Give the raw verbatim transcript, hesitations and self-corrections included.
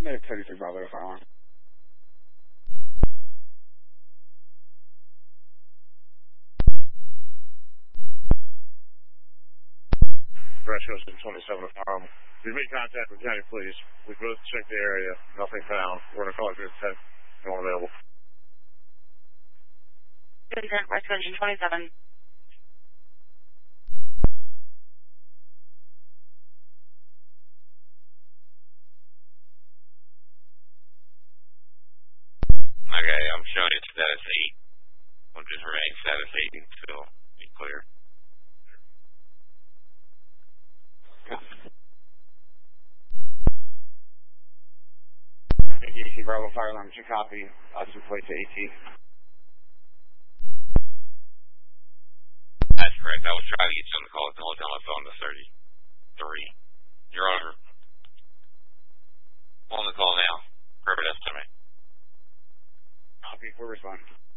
Medic thirty-three Bravo, fire alarm. Fresh Ocean twenty-seven, um, if you make contact with County Police, we both checked the area, nothing found. We're going to call you at ten, no one available. Fresh Ocean twenty-seven. Okay, I'm showing it status eight. I'll just remain status eight until be clear. A C Bravo, fire alarm, to copy. I'll just plate to A T. That's correct. I was trying to get you on the call. It's only on my phone to thirty-three. You're on, on the call now. Perfect estimate. Copy, we're responding.